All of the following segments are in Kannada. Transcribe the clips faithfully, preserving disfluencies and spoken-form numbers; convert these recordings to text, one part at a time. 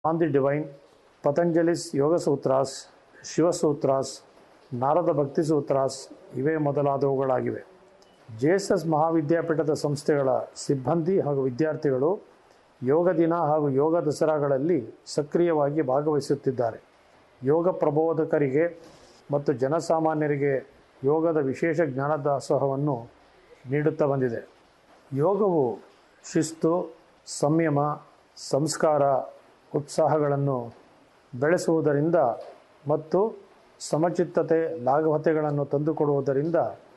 ಆನ್ ದಿ ಡಿವೈನ್, ಪತಂಜಲಿಸ್ ಯೋಗ ಸೂತ್ರಾಸ್, ಶಿವಸೂತ್ರಾಸ್, ನಾರದ ಭಕ್ತಿ ಸೂತ್ರಾಸ್ ಇವೇ ಮೊದಲಾದವುಗಳಾಗಿವೆ. ಜೆಎಸ್ಎಸ್ ಮಹಾವಿದ್ಯಾಪೀಠದ ಸಂಸ್ಥೆಗಳ ಸಿಬ್ಬಂದಿ ಹಾಗೂ ವಿದ್ಯಾರ್ಥಿಗಳು ಯೋಗ ದಿನ ಹಾಗೂ ಯೋಗ ದಸರಾಗಳಲ್ಲಿ ಸಕ್ರಿಯವಾಗಿ ಭಾಗವಹಿಸುತ್ತಿದ್ದಾರೆ. ಯೋಗ ಪ್ರಬೋಧಕರಿಗೆ ಮತ್ತು ಜನಸಾಮಾನ್ಯರಿಗೆ ಯೋಗದ ವಿಶೇಷ ಜ್ಞಾನದಾಸೋಹವನ್ನು ನೀಡುತ್ತಾ ಬಂದಿದೆ. ಯೋಗವು ಶಿಸ್ತು, ಸಂಯಮ, ಸಂಸ್ಕಾರ, ಉತ್ಸಾಹಗಳನ್ನು ಬೆಳೆಸುವುದರಿಂದ ಮತ್ತು ಸಮಚಿತ್ತತೆ, ಲಾಘವತೆಗಳನ್ನು ತಂದುಕೊಡುವುದರಿಂದ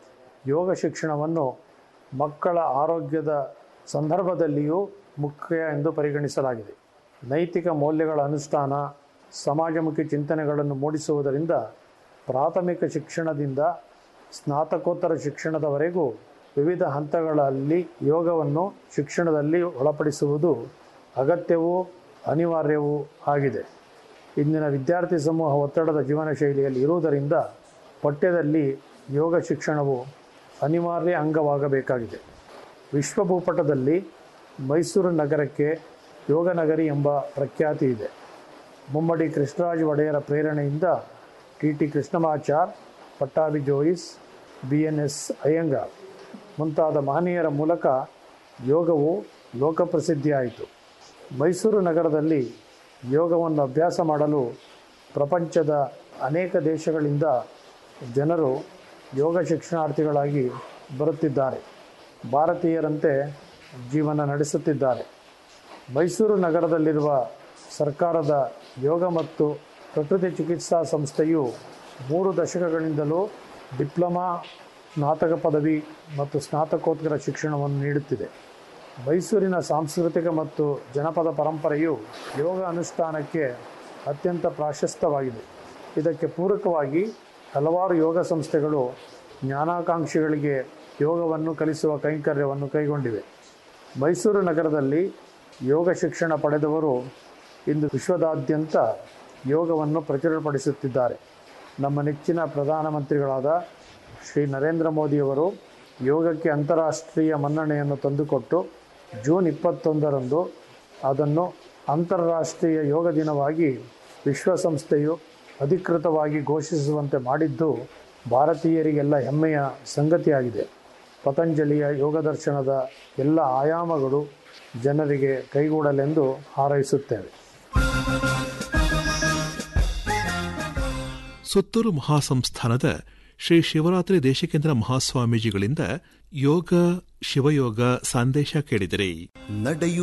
ಯೋಗ ಶಿಕ್ಷಣವನ್ನು ಮಕ್ಕಳ ಆರೋಗ್ಯದ ಸಂದರ್ಭದಲ್ಲಿಯೂ ಮುಖ್ಯ ಎಂದು ಪರಿಗಣಿಸಲಾಗಿದೆ. ನೈತಿಕ ಮೌಲ್ಯಗಳ ಅನುಷ್ಠಾನ, ಸಮಾಜಮುಖಿ ಚಿಂತನೆಗಳನ್ನು ಮೂಡಿಸುವುದರಿಂದ ಪ್ರಾಥಮಿಕ ಶಿಕ್ಷಣದಿಂದ ಸ್ನಾತಕೋತ್ತರ ಶಿಕ್ಷಣದವರೆಗೂ ವಿವಿಧ ಹಂತಗಳಲ್ಲಿ ಯೋಗವನ್ನು ಶಿಕ್ಷಣದಲ್ಲಿ ಒಳಪಡಿಸುವುದು ಅಗತ್ಯವೂ ಅನಿವಾರ್ಯವೂ ಆಗಿದೆ. ಇಂದಿನ ವಿದ್ಯಾರ್ಥಿ ಸಮೂಹ ಒತ್ತಡದ ಜೀವನ ಶೈಲಿಯಲ್ಲಿ ಇರುವುದರಿಂದ ಪಠ್ಯದಲ್ಲಿ ಯೋಗ ಶಿಕ್ಷಣವು ಅನಿವಾರ್ಯ ಅಂಗವಾಗಬೇಕಾಗಿದೆ. ವಿಶ್ವಭೂಪಟದಲ್ಲಿ ಮೈಸೂರು ನಗರಕ್ಕೆ ಯೋಗ ನಗರಿ ಎಂಬ ಪ್ರಖ್ಯಾತಿ ಇದೆ. ಮುಮ್ಮಡಿ ಕೃಷ್ಣರಾಜ ಒಡೆಯರ ಪ್ರೇರಣೆಯಿಂದ T T Krishnamachar, Pattabhi Jois, B N S Iyengar ಮುಂತಾದ ಮಹನೀಯರ ಮೂಲಕ ಯೋಗವು ಲೋಕಪ್ರಸಿದ್ಧಿಯಾಯಿತು. ಮೈಸೂರು ನಗರದಲ್ಲಿ ಯೋಗವನ್ನು ಅಭ್ಯಾಸ ಮಾಡಲು ಪ್ರಪಂಚದ ಅನೇಕ ದೇಶಗಳಿಂದ ಜನರು ಯೋಗ ಶಿಕ್ಷಣಾರ್ಥಿಗಳಾಗಿ ಬರುತ್ತಿದ್ದಾರೆ. ಭಾರತೀಯರಂತೆ ಜೀವನ ನಡೆಸುತ್ತಿದ್ದಾರೆ. ಮೈಸೂರು ನಗರದಲ್ಲಿರುವ ಸರ್ಕಾರದ ಯೋಗ ಮತ್ತು ಪ್ರಕೃತಿ ಚಿಕಿತ್ಸಾ ಸಂಸ್ಥೆಯು ಮೂರು ದಶಕಗಳಿಂದಲೂ ಡಿಪ್ಲೊಮಾ, ಸ್ನಾತಕ ಪದವಿ ಮತ್ತು ಸ್ನಾತಕೋತ್ತರ ಶಿಕ್ಷಣವನ್ನು ನೀಡುತ್ತಿದೆ. ಮೈಸೂರಿನ ಸಾಂಸ್ಕೃತಿಕ ಮತ್ತು ಜನಪದ ಪರಂಪರೆಯು ಯೋಗ ಅನುಷ್ಠಾನಕ್ಕೆ ಅತ್ಯಂತ ಪ್ರಾಶಸ್ತ್ಯವಾಗಿದೆ. ಇದಕ್ಕೆ ಪೂರಕವಾಗಿ ಹಲವಾರು ಯೋಗ ಸಂಸ್ಥೆಗಳು ಜ್ಞಾನಾಕಾಂಕ್ಷಿಗಳಿಗೆ ಯೋಗವನ್ನು ಕಲಿಸುವ ಕೈಂಕರ್ಯವನ್ನು ಕೈಗೊಂಡಿವೆ. ಮೈಸೂರು ನಗರದಲ್ಲಿ ಯೋಗ ಶಿಕ್ಷಣ ಪಡೆದವರು ಇಂದು ವಿಶ್ವದಾದ್ಯಂತ ಯೋಗವನ್ನು ಪ್ರಚುರಪಡಿಸುತ್ತಿದ್ದಾರೆ. ನಮ್ಮ ನೆಚ್ಚಿನ ಪ್ರಧಾನಮಂತ್ರಿಗಳಾದ ಶ್ರೀ ನರೇಂದ್ರ ಮೋದಿಯವರು ಯೋಗಕ್ಕೆ ಅಂತಾರಾಷ್ಟ್ರೀಯ ಮನ್ನಣೆಯನ್ನು ತಂದುಕೊಟ್ಟು ಜೂನ್ ಇಪ್ಪತ್ತೊಂದರಂದು ಅದನ್ನು ಅಂತಾರಾಷ್ಟ್ರೀಯ ಯೋಗ ದಿನವಾಗಿ ವಿಶ್ವಸಂಸ್ಥೆಯು ಅಧಿಕೃತವಾಗಿ ಘೋಷಿಸುವಂತೆ ಮಾಡಿದ್ದು ಭಾರತೀಯರಿಗೆಲ್ಲ ಹೆಮ್ಮೆಯ ಸಂಗತಿಯಾಗಿದೆ. ಪತಂಜಲಿಯ ಯೋಗ ದರ್ಶನದ ಎಲ್ಲ ಆಯಾಮಗಳು ಜನರಿಗೆ ಕೈಗೂಡಲೆಂದು ಹಾರೈಸುತ್ತೇವೆ. ಸುತ್ತೂರು ಮಹಾಸಂಸ್ಥಾನದ ಶ್ರೀ ಶಿವರಾತ್ರಿ ದೇಶಿಕೇಂದ್ರ ಮಹಾಸ್ವಾಮೀಜಿಗಳಿಂದ ಯೋಗ ಶಿವಯೋಗ ಸಂದೇಶ ಕೇಳಿದರೆ ನಡೆಯು